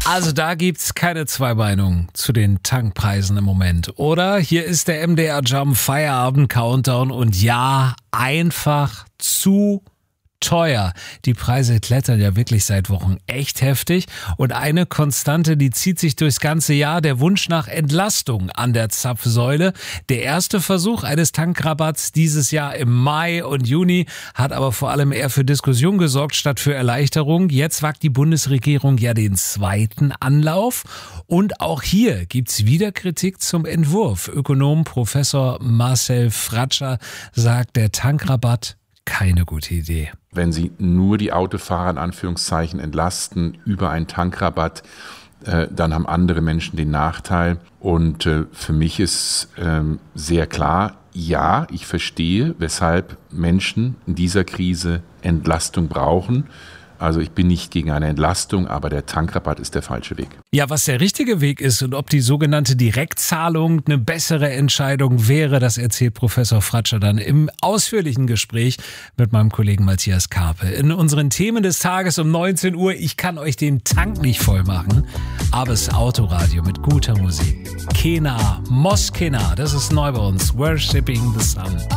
Also da gibt's keine Zweimeinung zu den Tankpreisen im Moment, oder? Hier ist der MDR Jump Feierabend Countdown und ja, einfach zu teuer. Die Preise klettern ja wirklich seit Wochen echt heftig und eine Konstante, die zieht sich durchs ganze Jahr, der Wunsch nach Entlastung an der Zapfsäule. Der erste Versuch eines Tankrabatts dieses Jahr im Mai und Juni hat aber vor allem eher für Diskussion gesorgt statt für Erleichterung. Jetzt wagt die Bundesregierung ja den zweiten Anlauf und auch hier gibt's wieder Kritik zum Entwurf. Ökonom Professor Marcel Fratscher sagt, der Tankrabatt keine gute Idee. Wenn Sie nur die Autofahrer in Anführungszeichen entlasten über einen Tankrabatt, dann haben andere Menschen den Nachteil. Und für mich ist sehr klar, ja, ich verstehe, weshalb Menschen in dieser Krise Entlastung brauchen. Also ich bin nicht gegen eine Entlastung, aber der Tankrabatt ist der falsche Weg. Ja, was der richtige Weg ist und ob die sogenannte Direktzahlung eine bessere Entscheidung wäre, das erzählt Professor Fratscher dann im ausführlichen Gespräch mit meinem Kollegen Matthias Karpe. In unseren Themen des Tages um 19 Uhr, ich kann euch den Tank nicht voll machen, aber das Autoradio mit guter Musik. Kena, Moskena, das ist neu bei uns, Worshipping the Sun.